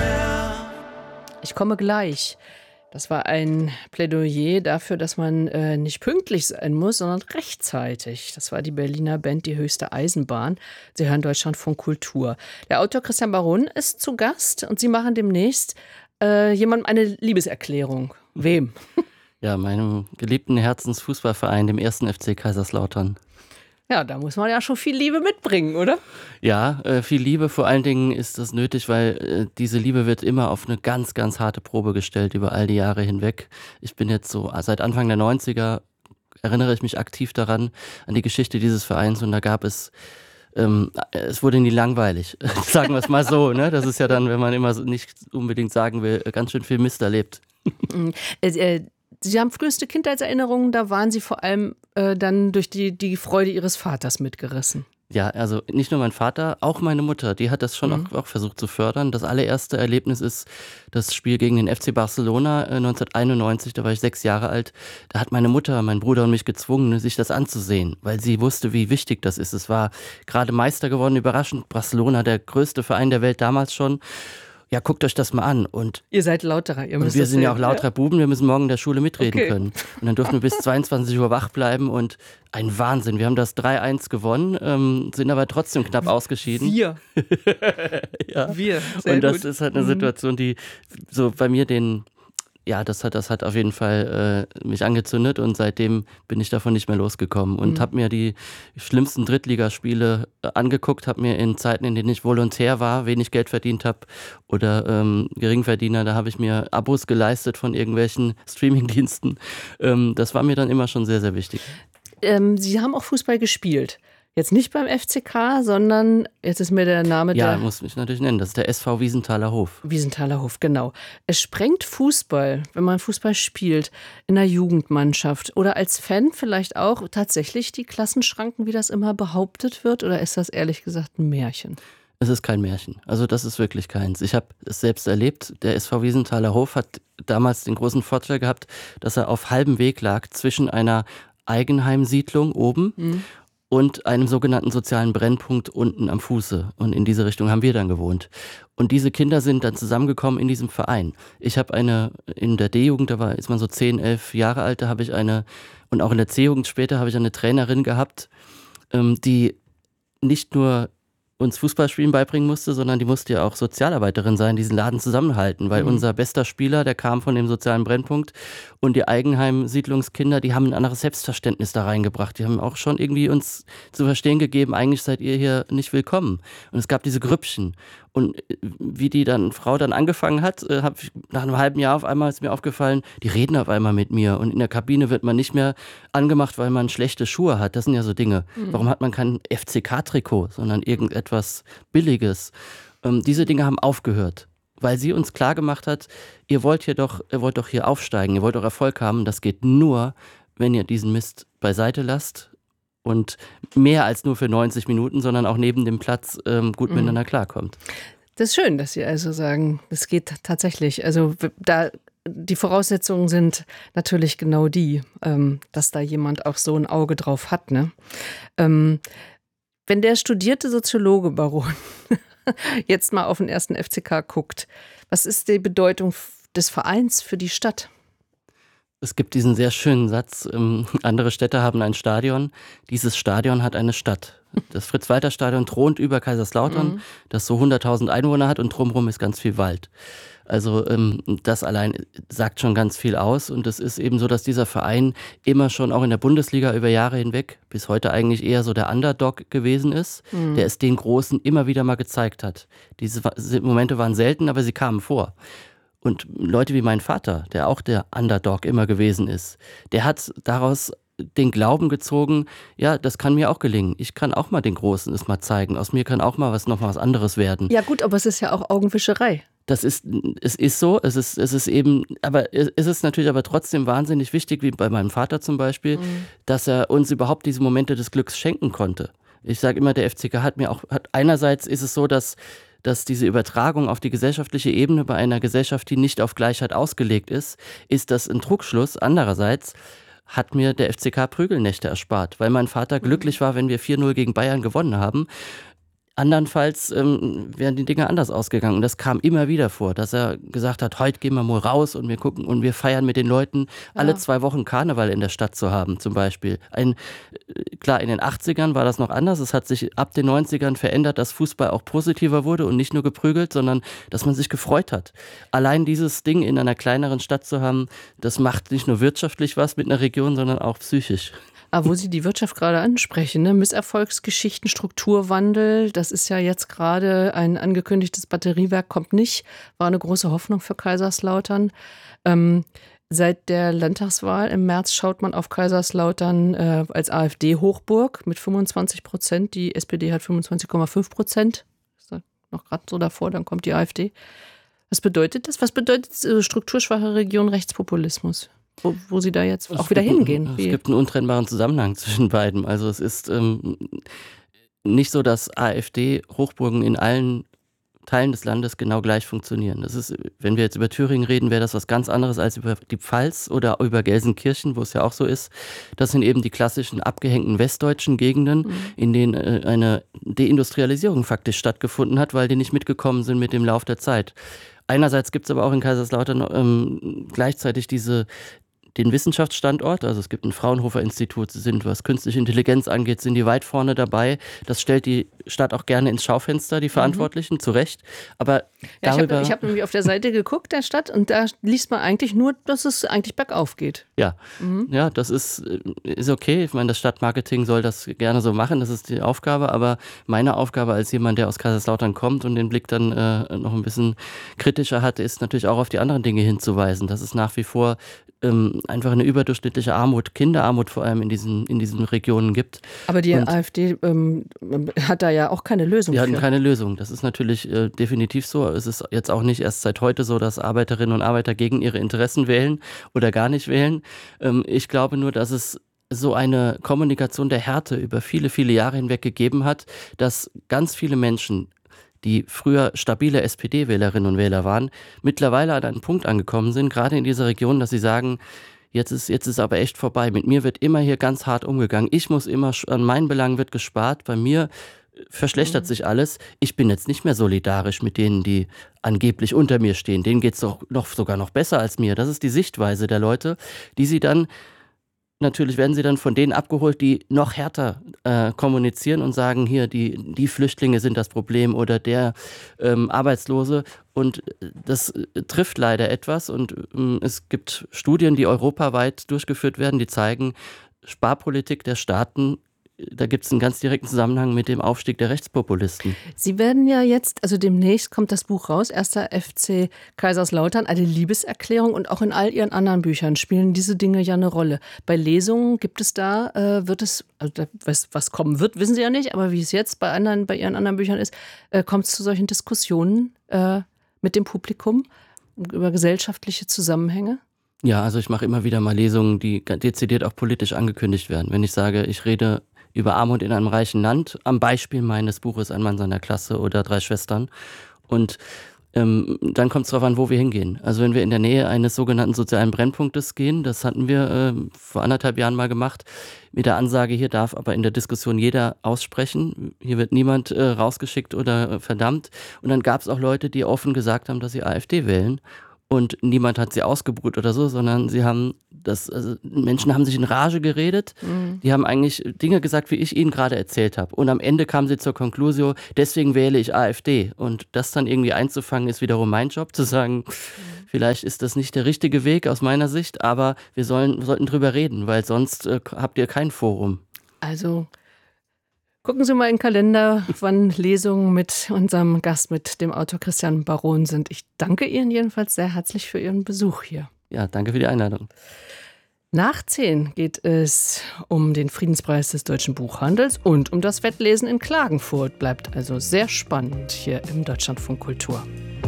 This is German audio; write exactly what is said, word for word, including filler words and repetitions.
mehr. Ich komme gleich. Das war ein Plädoyer dafür, dass man äh, nicht pünktlich sein muss, sondern rechtzeitig. Das war die Berliner Band Die höchste Eisenbahn. Sie hören Deutschlandfunk Kultur. Der Autor Christian Baron ist zu Gast und Sie machen demnächst äh, jemandem eine Liebeserklärung. Wem? Ja, meinem geliebten Herzensfußballverein, dem ersten F C Kaiserslautern. Ja, da muss man ja schon viel Liebe mitbringen, oder? Ja, äh, viel Liebe. Vor allen Dingen ist das nötig, weil äh, diese Liebe wird immer auf eine ganz, ganz harte Probe gestellt über all die Jahre hinweg. Ich bin jetzt so, seit Anfang der neunziger erinnere ich mich aktiv daran, an die Geschichte dieses Vereins, und da gab es, ähm, es wurde nie langweilig, sagen wir es mal so. Ne? Das ist ja dann, wenn man immer so nicht unbedingt sagen will, ganz schön viel Mist erlebt. äh, äh, Sie haben früheste Kindheitserinnerungen, da waren Sie vor allem äh, dann durch die, die Freude Ihres Vaters mitgerissen. Ja, also nicht nur mein Vater, auch meine Mutter, die hat das schon mhm. auch, auch versucht zu fördern. Das allererste Erlebnis ist das Spiel gegen den F C Barcelona äh, neunzehnhunderteinundneunzig, da war ich sechs Jahre alt. Da hat meine Mutter, mein Bruder und mich gezwungen, sich das anzusehen, weil sie wusste, wie wichtig das ist. Es war gerade Meister geworden, überraschend. Barcelona, der größte Verein der Welt damals schon. Ja, guckt euch das mal an. Und ihr seid Lauterer. Ihr müsst und wir sind sehen, ja auch lauterer ja? Buben, wir müssen morgen in der Schule mitreden okay. können. Und dann durften wir bis zweiundzwanzig Uhr wach bleiben und ein Wahnsinn. Wir haben das drei eins gewonnen, ähm, sind aber trotzdem knapp ausgeschieden. Wir. ja. Wir, sehr Und das gut. ist halt eine Situation, die so bei mir den... Ja, das hat, das hat auf jeden Fall äh, mich angezündet, und seitdem bin ich davon nicht mehr losgekommen und mhm. habe mir die schlimmsten Drittligaspiele äh, angeguckt, habe mir in Zeiten, in denen ich Volontär war, wenig Geld verdient habe oder ähm, Geringverdiener, da habe ich mir Abos geleistet von irgendwelchen Streamingdiensten. Ähm, das war mir dann immer schon sehr, sehr wichtig. Ähm, Sie haben auch Fußball gespielt. Jetzt nicht beim F C K, sondern, jetzt ist mir der Name ja, der... Ja, muss mich natürlich nennen, das ist der S V Wiesenthaler Hof. Wiesenthaler Hof, genau. Es sprengt Fußball, wenn man Fußball spielt, in der Jugendmannschaft oder als Fan vielleicht auch tatsächlich die Klassenschranken, wie das immer behauptet wird, oder ist das ehrlich gesagt ein Märchen? Es ist kein Märchen, also das ist wirklich keins. Ich habe es selbst erlebt, der S V Wiesenthaler Hof hat damals den großen Vorteil gehabt, dass er auf halbem Weg lag zwischen einer Eigenheimsiedlung oben mhm. und einem sogenannten sozialen Brennpunkt unten am Fuße. Und in diese Richtung haben wir dann gewohnt. Und diese Kinder sind dann zusammengekommen in diesem Verein. Ich habe eine, in der D-Jugend, da war, ist man so zehn, elf Jahre alt, da habe ich eine, und auch in der C-Jugend später habe ich eine Trainerin gehabt, ähm, die nicht nur uns Fußballspielen beibringen musste, sondern die musste ja auch Sozialarbeiterin sein, diesen Laden zusammenhalten, weil mhm. unser bester Spieler, der kam von dem sozialen Brennpunkt, und die Eigenheim-Siedlungskinder, die haben ein anderes Selbstverständnis da reingebracht. Die haben auch schon irgendwie uns zu verstehen gegeben, eigentlich seid ihr hier nicht willkommen. Und es gab diese Grüppchen. Und wie die dann Frau dann angefangen hat, äh, habe ich nach einem halben Jahr auf einmal ist mir aufgefallen, die reden auf einmal mit mir. Und in der Kabine wird man nicht mehr angemacht, weil man schlechte Schuhe hat. Das sind ja so Dinge. Mhm. Warum hat man kein F C K-Trikot, sondern irgendetwas Billiges? Ähm, diese Dinge haben aufgehört, weil sie uns klar gemacht hat, ihr wollt hier doch, ihr wollt doch hier aufsteigen, ihr wollt auch Erfolg haben. Das geht nur, wenn ihr diesen Mist beiseite lasst. Und mehr als nur für neunzig Minuten, sondern auch neben dem Platz ähm, gut mhm. miteinander klarkommt. Das ist schön, dass Sie also sagen, es geht tatsächlich. Also da die Voraussetzungen sind natürlich genau die, ähm, dass da jemand auch so ein Auge drauf hat. Ne? Ähm, wenn der studierte Soziologe Baron jetzt mal auf den ersten F C K guckt, was ist die Bedeutung des Vereins für die Stadt? Es gibt diesen sehr schönen Satz, ähm, andere Städte haben ein Stadion, dieses Stadion hat eine Stadt. Das Fritz-Walter-Stadion thront über Kaiserslautern, mhm. das so hunderttausend Einwohner hat, und drumherum ist ganz viel Wald. Also ähm, das allein sagt schon ganz viel aus, und es ist eben so, dass dieser Verein immer schon auch in der Bundesliga über Jahre hinweg, bis heute eigentlich eher so der Underdog gewesen ist, mhm. der es den Großen immer wieder mal gezeigt hat. Diese Momente waren selten, aber sie kamen vor. Und Leute wie mein Vater, der auch der Underdog immer gewesen ist, der hat daraus den Glauben gezogen, ja, das kann mir auch gelingen. Ich kann auch mal den Großen es mal zeigen. Aus mir kann auch mal was noch mal was anderes werden. Ja gut, aber es ist ja auch Augenwischerei. Das ist, es ist so, es ist, es ist eben, aber es ist natürlich aber trotzdem wahnsinnig wichtig, wie bei meinem Vater zum Beispiel, mhm. dass er uns überhaupt diese Momente des Glücks schenken konnte. Ich sage immer, der F C K hat mir auch, hat, einerseits ist es so, dass dass diese Übertragung auf die gesellschaftliche Ebene bei einer Gesellschaft, die nicht auf Gleichheit ausgelegt ist, ist das ein Trugschluss. Andererseits hat mir der F C K Prügelnächte erspart, weil mein Vater glücklich war, wenn wir vier null gegen Bayern gewonnen haben. Andernfalls ähm, wären die Dinge anders ausgegangen. Und das kam immer wieder vor, dass er gesagt hat, heute gehen wir mal raus und wir gucken und wir feiern mit den Leuten, ja. alle zwei Wochen Karneval in der Stadt zu haben zum Beispiel. Ein, klar, in den achtzigern war das noch anders. Es hat sich ab den neunzigern verändert, dass Fußball auch positiver wurde und nicht nur geprügelt, sondern dass man sich gefreut hat. Allein dieses Ding in einer kleineren Stadt zu haben, das macht nicht nur wirtschaftlich was mit einer Region, sondern auch psychisch. Aber wo Sie die Wirtschaft gerade ansprechen, ne? Misserfolgsgeschichten, Strukturwandel, das ist ja jetzt gerade ein angekündigtes Batteriewerk, kommt nicht, war eine große Hoffnung für Kaiserslautern. Ähm, seit der Landtagswahl im März schaut man auf Kaiserslautern äh, als AfD-Hochburg mit fünfundzwanzig Prozent. Die S P D hat fünfundzwanzig Komma fünf Prozent. Ist da noch gerade so davor, dann kommt die AfD. Was bedeutet das? Was bedeutet äh, strukturschwache Region Rechtspopulismus? Wo, wo Sie da jetzt auch wieder hingehen. Es gibt einen untrennbaren Zusammenhang zwischen beiden. Also es ist ähm, nicht so, dass AfD-Hochburgen in allen Teilen des Landes genau gleich funktionieren. Das ist, wenn wir jetzt über Thüringen reden, wäre das was ganz anderes als über die Pfalz oder über Gelsenkirchen, wo es ja auch so ist. Das sind eben die klassischen abgehängten westdeutschen Gegenden, mhm. in denen äh, eine Deindustrialisierung faktisch stattgefunden hat, weil die nicht mitgekommen sind mit dem Lauf der Zeit. Einerseits gibt es aber auch in Kaiserslautern ähm, gleichzeitig diese den Wissenschaftsstandort, also es gibt ein Fraunhofer-Institut, sie sind, was künstliche Intelligenz angeht, sind die weit vorne dabei. Das stellt die Stadt auch gerne ins Schaufenster, die Verantwortlichen, mhm. zu Recht. Aber ja, darüber... Ich habe hab nämlich auf der Seite geguckt, der Stadt, und da liest man eigentlich nur, dass es eigentlich bergauf geht. Ja, mhm. ja, das ist, ist okay. Ich meine, das Stadtmarketing soll das gerne so machen, das ist die Aufgabe, aber meine Aufgabe als jemand, der aus Kaiserslautern kommt und den Blick dann äh, noch ein bisschen kritischer hat, ist natürlich auch auf die anderen Dinge hinzuweisen. Das ist nach wie vor ähm, einfach eine überdurchschnittliche Armut, Kinderarmut vor allem in diesen, in diesen Regionen gibt. Aber die und AfD ähm, hat da ja auch keine Lösung Die für. hatten keine Lösung. Das ist natürlich äh, definitiv so. Es ist jetzt auch nicht erst seit heute so, dass Arbeiterinnen und Arbeiter gegen ihre Interessen wählen oder gar nicht wählen. Ähm, ich glaube nur, dass es so eine Kommunikation der Härte über viele, viele Jahre hinweg gegeben hat, dass ganz viele Menschen, die früher stabile S P D-Wählerinnen und Wähler waren, mittlerweile an einen Punkt angekommen sind, gerade in dieser Region, dass sie sagen, jetzt ist, jetzt ist aber echt vorbei. Mit mir wird immer hier ganz hart umgegangen. Ich muss immer, an meinen Belangen wird gespart. Bei mir verschlechtert mhm. sich alles. Ich bin jetzt nicht mehr solidarisch mit denen, die angeblich unter mir stehen. Denen geht es doch noch, sogar noch besser als mir. Das ist die Sichtweise der Leute, die sie dann Natürlich werden sie dann von denen abgeholt, die noch härter äh, kommunizieren und sagen, hier, die, die Flüchtlinge sind das Problem oder der ähm, Arbeitslose. Und das äh, trifft leider etwas. Und ähm, es gibt Studien, die europaweit durchgeführt werden, die zeigen, Sparpolitik der Staaten, da gibt es einen ganz direkten Zusammenhang mit dem Aufstieg der Rechtspopulisten. Sie werden ja jetzt, also demnächst kommt das Buch raus, erster F C Kaiserslautern, eine Liebeserklärung, und auch in all Ihren anderen Büchern spielen diese Dinge ja eine Rolle. Bei Lesungen gibt es da, äh, wird es, also da, was, was kommen wird, wissen Sie ja nicht, aber wie es jetzt bei anderen, bei Ihren anderen Büchern ist, äh, kommt es zu solchen Diskussionen äh, mit dem Publikum über gesellschaftliche Zusammenhänge? Ja, also ich mache immer wieder mal Lesungen, die dezidiert auch politisch angekündigt werden. Wenn ich sage, ich rede über Armut in einem reichen Land, am Beispiel meines Buches Ein Mann seiner Klasse oder Drei Schwestern. Und ähm, dann kommt es darauf an, wo wir hingehen. Also wenn wir in der Nähe eines sogenannten sozialen Brennpunktes gehen, das hatten wir äh, vor anderthalb Jahren mal gemacht, mit der Ansage, hier darf aber in der Diskussion jeder aussprechen, hier wird niemand äh, rausgeschickt oder äh, verdammt. Und dann gab es auch Leute, die offen gesagt haben, dass sie AfD wählen. Und niemand hat sie ausgebuht oder so, sondern sie haben das, also Menschen haben sich in Rage geredet. Mhm. Die haben eigentlich Dinge gesagt, wie ich ihnen gerade erzählt habe. Und am Ende kamen sie zur Konklusio, deswegen wähle ich AfD. Und das dann irgendwie einzufangen, ist wiederum mein Job, zu sagen, mhm. vielleicht ist das nicht der richtige Weg aus meiner Sicht, aber wir sollen, sollten drüber reden, weil sonst äh, habt ihr kein Forum. Also gucken Sie mal in den Kalender, wann Lesungen mit unserem Gast, mit dem Autor Christian Baron sind. Ich danke Ihnen jedenfalls sehr herzlich für Ihren Besuch hier. Ja, danke für die Einladung. Nach zehn geht es um den Friedenspreis des deutschen Buchhandels und um das Wettlesen in Klagenfurt. Bleibt also sehr spannend hier im Deutschlandfunk Kultur.